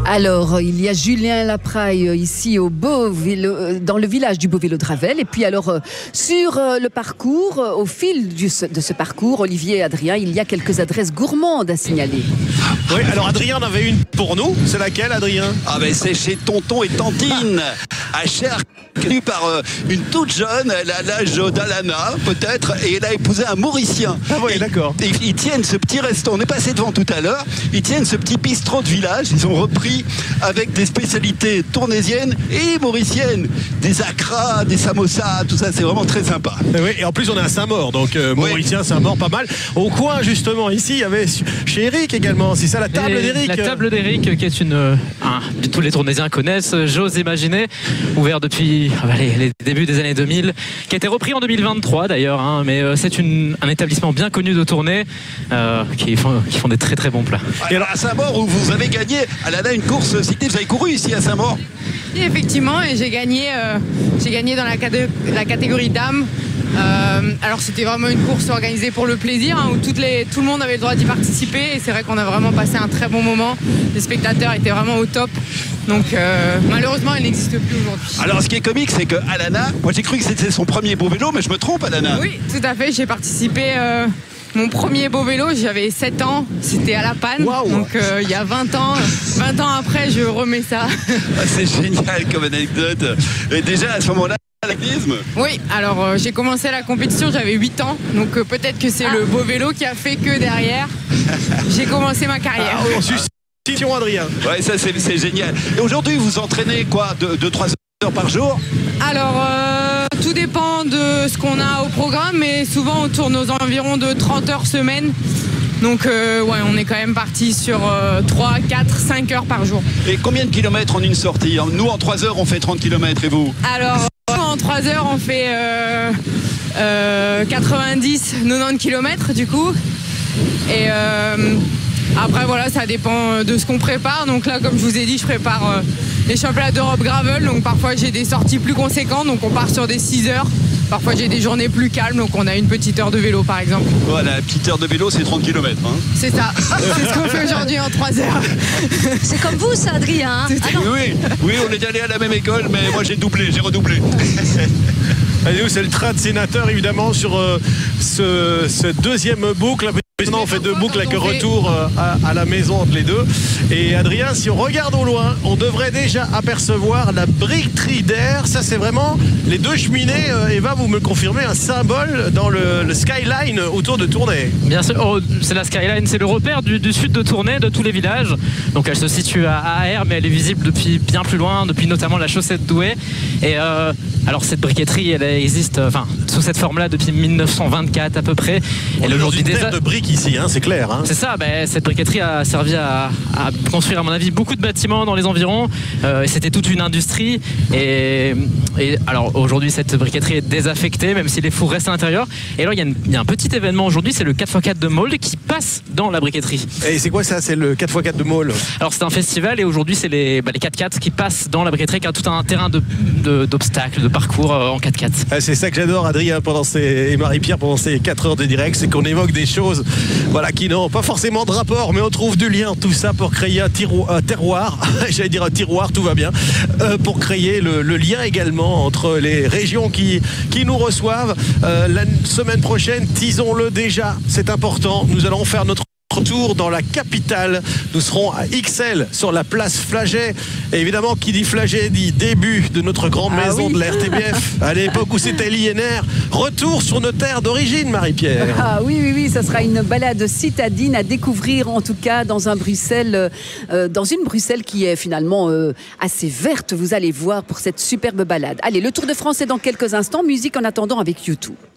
Alors, il y a Julien Lapraille ici dans le village du Beau-Vélo de Ravel. Et puis alors, sur le parcours, au fil de ce parcours, Olivier et Adrien, il y a quelques adresses gourmandes à signaler. Oui, alors Adrien en avait une pour nous. C'est laquelle, Adrien ? Ah ben c'est chez Tonton et Tantine, à Cher, connue par une toute jeune, elle a l'âge d'Alana peut-être, et elle a épousé un Mauricien. Ah oui, d'accord. Ils tiennent ce petit resto, on est passé devant tout à l'heure, ils tiennent ce petit bistrot de village, ils ont repris avec des spécialités tournaisiennes et mauriciennes, des acras, des samosas, tout ça, c'est vraiment très sympa. Et oui, et en plus on est à Saint-Maur, donc Mauricien, Saint-Maur, pas mal. Au coin justement, ici, il y avait chez Eric également, c'est ça la table d'Eric. La table d'Eric qui est tous les Tournaisiens connaissent, j'ose imaginer, ouvert depuis les débuts des années 2000, qui a été repris en 2023 d'ailleurs, mais c'est un établissement bien connu de Tournai qui font des très très bons plats. Et alors à Saint-Maur où vous avez gagné une course cycliste, vous avez couru ici à Saint-Maur? Et effectivement, et j'ai gagné dans la catégorie dames. Alors c'était vraiment une course organisée pour le plaisir, où tout le monde avait le droit d'y participer, et c'est vrai qu'on a vraiment passé un très bon moment. Les spectateurs étaient vraiment au top. Donc malheureusement elle n'existe plus aujourd'hui. Alors ce qui est comique, c'est que Alana, moi j'ai cru que c'était son premier beau vélo, mais je me trompe, Alana? Oui, tout à fait, j'ai participé. Mon premier beau vélo, j'avais 7 ans, c'était à La Panne. Wow. Donc il y a 20 ans après, je remets ça. C'est génial comme anecdote. Et déjà à ce moment-là, l'athlétisme? Oui, alors j'ai commencé la compétition, j'avais 8 ans, donc peut-être que c'est le beau vélo qui a fait que derrière, j'ai commencé ma carrière. Adrien. Ouais, ça c'est génial. Et aujourd'hui, vous entraînez quoi, 2-3 heures par jour? Alors, tout dépend de ce qu'on a au programme, mais souvent on tourne aux environs de 30 heures semaine. Donc on est quand même parti sur 3, 4, 5 heures par jour. Et combien de kilomètres en une sortie? Nous en 3 heures on fait 30 kilomètres, et vous? Alors en 3 heures on fait 90-90 kilomètres du coup. Et après voilà, ça dépend de ce qu'on prépare. Donc là, comme je vous ai dit, je prépare les championnats d'Europe gravel. Donc parfois j'ai des sorties plus conséquentes, donc on part sur des 6 heures. Parfois j'ai des journées plus calmes, donc on a une petite heure de vélo par exemple. Voilà, la petite heure de vélo c'est 30 km. C'est ça, c'est ce qu'on fait aujourd'hui en 3 heures. C'est comme vous ça, Adrien. Oui, on est allé à la même école, mais moi j'ai redoublé. Allez, c'est le train de sénateur évidemment sur ce deuxième boucle. Maintenant on fait 2 boucles avec retour à la maison entre les deux. Et Adrien, si on regarde au loin, on devrait déjà apercevoir la briqueterie d'Air. Ça c'est vraiment les 2 cheminées. Eva, vous me confirmez, un symbole dans le skyline autour de Tournai. Bien sûr, c'est la skyline, c'est le repère du sud de Tournai, de tous les villages. Donc elle se situe à Air, mais elle est visible depuis bien plus loin, depuis notamment la chaussée de Douai. Et alors cette briqueterie, elle existe sous cette forme-là depuis 1924 à peu près. Elle est aujourd'hui terre de briques ici, c'est clair. C'est ça, cette briqueterie a servi à construire à mon avis beaucoup de bâtiments dans les environs. Et c'était toute une industrie. Et alors aujourd'hui cette briqueterie est désaffectée, même si les fours restent à l'intérieur. Et alors il y a un petit événement aujourd'hui, c'est le 4x4 de Maulde qui passe dans la briqueterie. Et c'est quoi ça? C'est le 4x4 de Maulde? Alors c'est un festival, et aujourd'hui c'est les 4x4 qui passent dans la briqueterie, qui a tout un terrain d'obstacles, de parcours en 4x4. C'est ça que j'adore, Adrien, et Marie-Pierre pendant ces 4 heures de direct, c'est qu'on évoque des choses qui n'ont pas forcément de rapport, mais on trouve du lien, tout ça pour créer un terroir, j'allais dire un tiroir, tout va bien, pour créer le lien également entre les régions qui nous reçoivent. La semaine prochaine, disons-le déjà, c'est important, nous allons faire notre retour dans la capitale. Nous serons à Ixelles sur la place Flaget. Et évidemment, qui dit Flaget dit début de notre grande maison de la RTBF à l'époque où c'était l'INR. Retour sur nos terres d'origine, Marie-Pierre. Ah oui, ça sera une balade citadine à découvrir, en tout cas dans une Bruxelles qui est finalement assez verte. Vous allez voir pour cette superbe balade. Allez, le Tour de France est dans quelques instants. Musique en attendant avec U2.